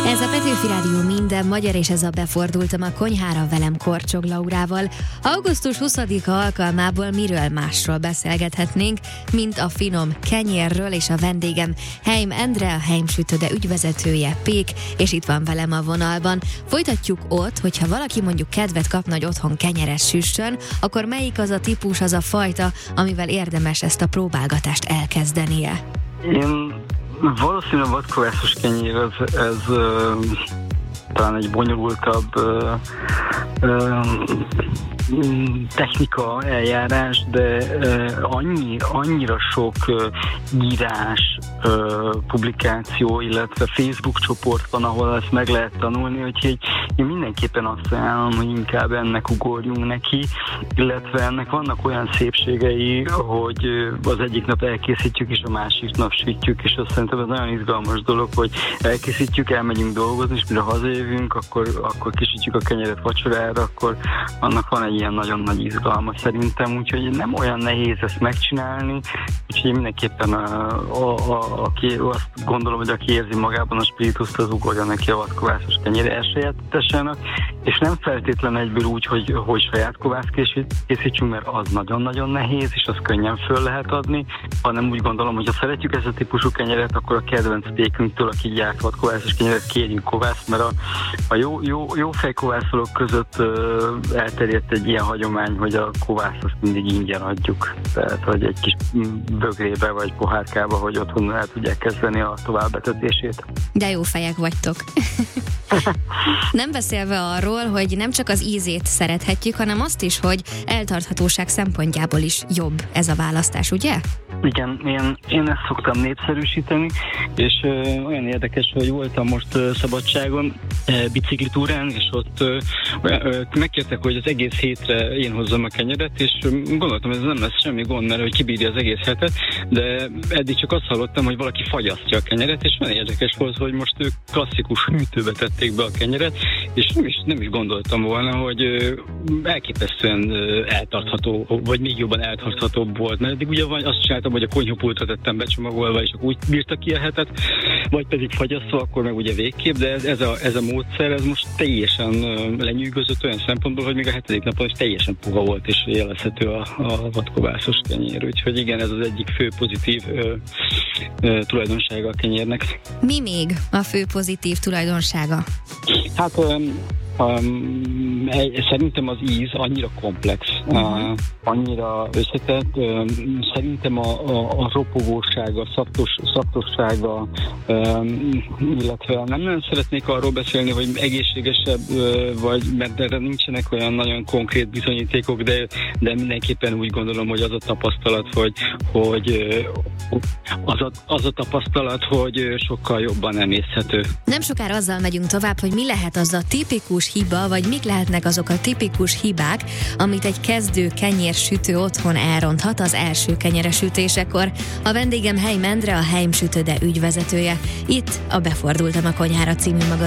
Ez a Petőfi Rádió minden magyar, és ez a Befordultam a konyhára velem Korcsog Laurával. Augusztus 20-a alkalmából miről másról beszélgethetnénk, mint a finom kenyérről, és a vendégem Heim Endre, a Heim Sütöde ügyvezetője, Pék, és itt van velem a vonalban. Folytatjuk ott, hogyha valaki mondjuk kedvet kapna, hogy otthon kenyeres süssön, akkor melyik az a típus, az a fajta, amivel érdemes ezt a próbálgatást elkezdenie? Én valószínűleg a vadkovászos kenyér, ez talán egy bonyolultabb technika, eljárás, de annyira sok írás, publikáció, illetve Facebook csoport van, ahol ezt meg lehet tanulni, úgyhogy én mindenképpen azt ajánlom, hogy inkább ennek ugorjunk neki, illetve ennek vannak olyan szépségei, hogy az egyik nap elkészítjük, és a másik nap sütjük, és azt szerintem ez nagyon izgalmas dolog, hogy elkészítjük, elmegyünk dolgozni, és mire hazajövünk, akkor kisütjük a kenyeret vacsorára, akkor annak van egy ilyen nagyon nagy izgalma szerintem, úgyhogy nem olyan nehéz ezt megcsinálni, úgyhogy mindenképpen azt gondolom, hogy aki érzi magában a spirituszt, az ugorja neki a vadkovászos kenyére elsajátításának, és nem feltétlen egyből úgy, hogy saját kovászt készítsünk, mert az nagyon-nagyon nehéz, és az könnyen föl lehet adni, hanem úgy gondolom, hogy ha szeretjük ezt a típusú kenyeret, akkor a kedvenc pékünktől, aki gyárt vadkovászos kenyeret, kérjünk kovászt, mert a jó fejkovászolók között elterjedt egy ilyen hagyomány, hogy a kovászt azt mindig ingyen adjuk. Tehát, hogy egy kis bögrébe vagy pohárkába, hogy otthon el tudják kezdeni a továbbetetését. De jó fejek vagytok. Nem beszélve arról, hogy nem csak az ízét szerethetjük, hanem azt is, hogy eltarthatóság szempontjából is jobb ez a választás, ugye? Igen, én ezt szoktam népszerűsíteni, és olyan érdekes, hogy voltam most szabadságon, biciklitúrán, és ott megkértek, hogy az egész hétre én hozzam a kenyeret, és gondoltam, hogy ez nem lesz semmi gond, mert hogy kibírja az egész hetet, de eddig csak azt hallottam, hogy valaki fagyasztja a kenyeret, és nagyon érdekes volt, hogy most ők klasszikus hűtőbe tették be a kenyeret, és nem is gondoltam volna, hogy elképesztően eltartható, vagy még jobban eltarthatóbb volt, mert eddig ugye azt csináltam, hogy a konyhapultra tettem becsomagolva, és akkor úgy bírta ki a hetet, vagy pedig fagyasztva, akkor meg ugye végképp, de ez a módszer, ez most teljesen lenyűgözött olyan szempontból, hogy még a 7. napon is teljesen puha volt, és jelezhető a vadkovászos kenyér. Úgyhogy igen, ez az egyik fő pozitív tulajdonsága a kenyérnek. Mi még a fő pozitív tulajdonsága? Hát szerintem az íz annyira komplex, annyira összetett, szerintem a ropogósága, szaktossága, illetve nem nagyon szeretnék arról beszélni, hogy egészségesebb, vagy mert erre nincsenek olyan nagyon konkrét bizonyítékok, de mindenképpen úgy gondolom, hogy az a tapasztalat, hogy sokkal jobban emészhető. Nem sokára azzal megyünk tovább, hogy mi lehet az a tipikus hiba, vagy mik lehetnek azok a tipikus hibák, amit egy kezdő kenyérsütő otthon elronthat az első kenyeres ütésekor. A vendégem Heim Endre, a Heim Sütöde ügyvezetője. Itt a Befordultam a konyhára című magazin